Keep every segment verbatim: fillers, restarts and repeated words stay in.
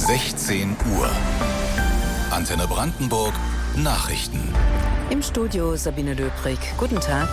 sechzehn Uhr. Antenne Brandenburg Nachrichten. Im Studio Sabine Löbrig. Guten Tag.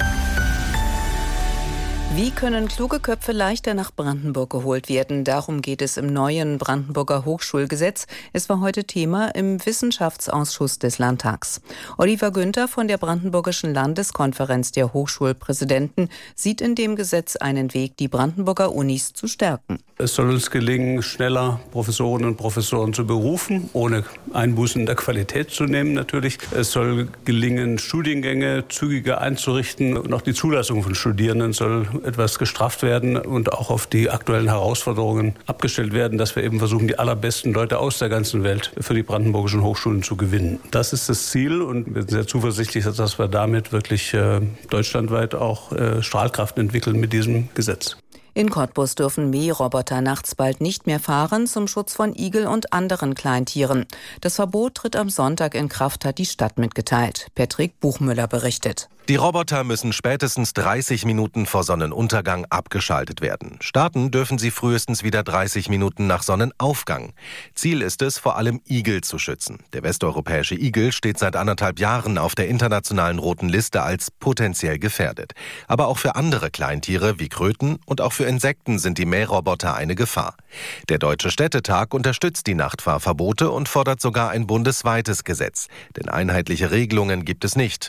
Wie können kluge Köpfe leichter nach Brandenburg geholt werden? Darum geht es im neuen Brandenburger Hochschulgesetz. Es war heute Thema im Wissenschaftsausschuss des Landtags. Oliver Günther von der Brandenburgischen Landeskonferenz der Hochschulpräsidenten sieht in dem Gesetz einen Weg, die Brandenburger Unis zu stärken. Es soll uns gelingen, schneller Professorinnen und Professoren zu berufen, ohne Einbußen in der Qualität zu nehmen natürlich. Es soll gelingen, Studiengänge zügiger einzurichten und auch die Zulassung von Studierenden soll etwas gestrafft werden und auch auf die aktuellen Herausforderungen abgestellt werden, dass wir eben versuchen, die allerbesten Leute aus der ganzen Welt für die brandenburgischen Hochschulen zu gewinnen. Das ist das Ziel und wir sind sehr zuversichtlich, dass wir damit wirklich äh, deutschlandweit auch äh, Strahlkraft entwickeln mit diesem Gesetz. In Cottbus dürfen Mähroboter nachts bald nicht mehr fahren zum Schutz von Igel und anderen Kleintieren. Das Verbot tritt am Sonntag in Kraft, hat die Stadt mitgeteilt. Patrick Buchmüller berichtet. Die Roboter müssen spätestens dreißig Minuten vor Sonnenuntergang abgeschaltet werden. Starten dürfen sie frühestens wieder dreißig Minuten nach Sonnenaufgang. Ziel ist es, vor allem Igel zu schützen. Der westeuropäische Igel steht seit anderthalb Jahren auf der internationalen roten Liste als potenziell gefährdet. Aber auch für andere Kleintiere wie Kröten und auch für Insekten sind die Mähroboter eine Gefahr. Der Deutsche Städtetag unterstützt die Nachtfahrverbote und fordert sogar ein bundesweites Gesetz. Denn einheitliche Regelungen gibt es nicht.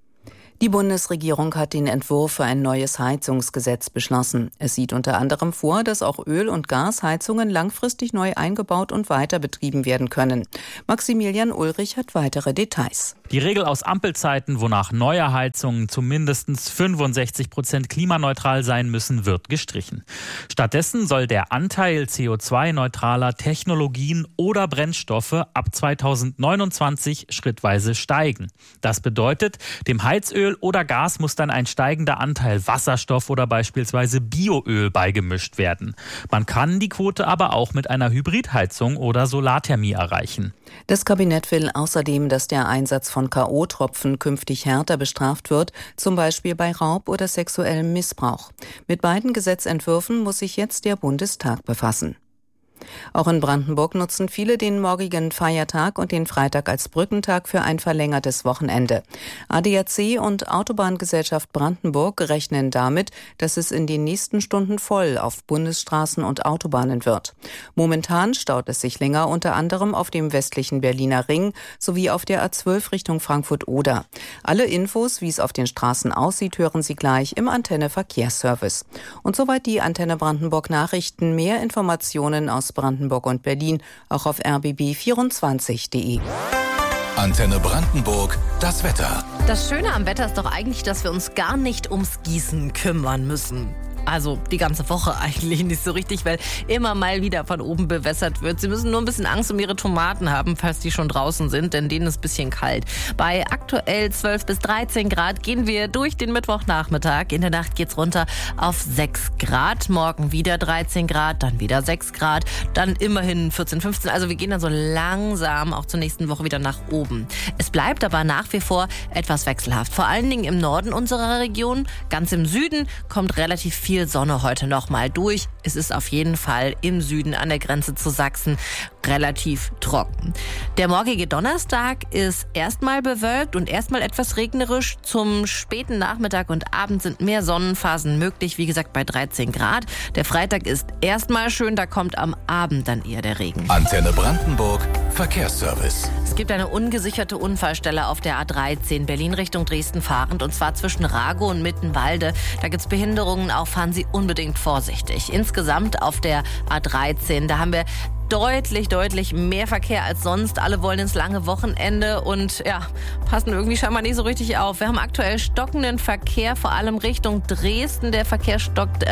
Die Bundesregierung hat den Entwurf für ein neues Heizungsgesetz beschlossen. Es sieht unter anderem vor, dass auch Öl- und Gasheizungen langfristig neu eingebaut und weiter betrieben werden können. Maximilian Ulrich hat weitere Details. Die Regel aus Ampelzeiten, wonach neue Heizungen zu mindestens fünfundsechzig Prozent klimaneutral sein müssen, wird gestrichen. Stattdessen soll der Anteil C O zwei neutraler Technologien oder Brennstoffe ab zweitausendneunundzwanzig schrittweise steigen. Das bedeutet, dem Heizöl oder Gas muss dann ein steigender Anteil Wasserstoff oder beispielsweise Bioöl beigemischt werden. Man kann die Quote aber auch mit einer Hybridheizung oder Solarthermie erreichen. Das Kabinett will außerdem, dass der Einsatz von K O-Tropfen künftig härter bestraft wird, zum Beispiel bei Raub oder sexuellem Missbrauch. Mit beiden Gesetzentwürfen muss sich jetzt der Bundestag befassen. Auch in Brandenburg nutzen viele den morgigen Feiertag und den Freitag als Brückentag für ein verlängertes Wochenende. A D A C und Autobahngesellschaft Brandenburg rechnen damit, dass es in den nächsten Stunden voll auf Bundesstraßen und Autobahnen wird. Momentan staut es sich länger, unter anderem auf dem westlichen Berliner Ring sowie auf der A zwölf Richtung Frankfurt-Oder. Alle Infos, wie es auf den Straßen aussieht, hören Sie gleich im Antenne Verkehrsservice. Und soweit die Antenne Brandenburg Nachrichten. Mehr Informationen aus Brandenburg und Berlin, auch auf r b b vierundzwanzig punkt d e. Antenne Brandenburg, das Wetter. Das Schöne am Wetter ist doch eigentlich, dass wir uns gar nicht ums Gießen kümmern müssen. Also die ganze Woche eigentlich nicht so richtig, weil immer mal wieder von oben bewässert wird. Sie müssen nur ein bisschen Angst um Ihre Tomaten haben, falls die schon draußen sind, denn denen ist ein bisschen kalt. Bei aktuell zwölf bis dreizehn Grad gehen wir durch den Mittwochnachmittag. In der Nacht geht's runter auf sechs Grad. Morgen wieder dreizehn Grad, dann wieder sechs Grad, dann immerhin vierzehn, fünfzehn. Also wir gehen dann so langsam auch zur nächsten Woche wieder nach oben. Es bleibt aber nach wie vor etwas wechselhaft. Vor allen Dingen im Norden unserer Region. Ganz im Süden kommt relativ viel Viel Sonne heute noch mal durch. Es ist auf jeden Fall im Süden an der Grenze zu Sachsen relativ trocken. Der morgige Donnerstag ist erstmal bewölkt und erstmal etwas regnerisch. Zum späten Nachmittag und Abend sind mehr Sonnenphasen möglich, wie gesagt bei dreizehn Grad. Der Freitag ist erstmal schön, da kommt am Abend dann eher der Regen. Antenne Brandenburg, Verkehrsservice. Es gibt eine ungesicherte Unfallstelle auf der A dreizehn, Berlin Richtung Dresden fahrend, und zwar zwischen Ragow und Mittenwalde. Da gibt es Behinderungen, auch fahren Sie unbedingt vorsichtig. Insgesamt auf der A dreizehn, da haben wir deutlich, deutlich mehr Verkehr als sonst. Alle wollen ins lange Wochenende und ja, passen irgendwie scheinbar nicht so richtig auf. Wir haben aktuell stockenden Verkehr, vor allem Richtung Dresden. Der Verkehr stockt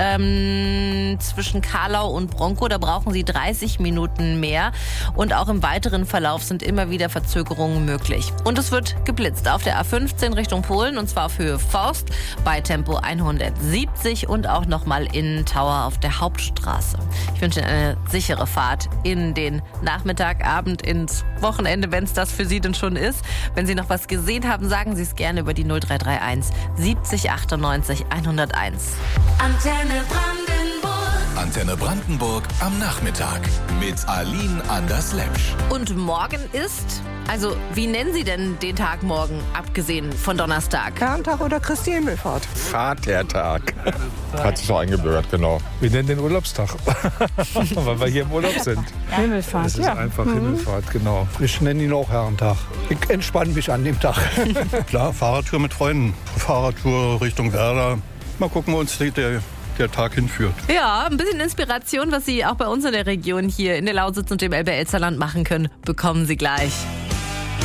ähm, zwischen Karlau und Bronkow. Da brauchen Sie dreißig Minuten mehr. Und auch im weiteren Verlauf sind immer wieder Verzögerungen möglich. Und es wird geblitzt auf der A fünfzehn Richtung Polen, und zwar auf Höhe Forst bei Tempo hundertsiebzig und auch nochmal in Tauer auf der Hauptstraße. Ich wünsche Ihnen eine sichere Fahrt in den Nachmittag, Abend, ins Wochenende, wenn es das für Sie denn schon ist. Wenn Sie noch was gesehen haben, sagen Sie es gerne über die null drei drei eins siebzig achtundneunzig hunderteins. Antenne Brandenburg. Antenne Brandenburg am Nachmittag mit Aline Anders-Lepsch. Und morgen ist, also wie nennen Sie denn den Tag morgen, abgesehen von Donnerstag? Herrentag oder Christi Himmelfahrt? Vatertag. Hat sich so eingebürgert, genau. Wir nennen den Urlaubstag, weil wir hier im Urlaub sind. Himmelfahrt, Es ist ja. einfach mhm. Himmelfahrt, genau. Ich nenne ihn auch Herrentag. Ich entspanne mich an dem Tag. Klar, Fahrradtour mit Freunden. Fahrradtour Richtung Werder. Mal gucken, wo uns der, der Tag hinführt. Ja, ein bisschen Inspiration, was Sie auch bei uns in der Region hier in der Lausitz und dem Elbe-Elster-Land machen können, bekommen Sie gleich.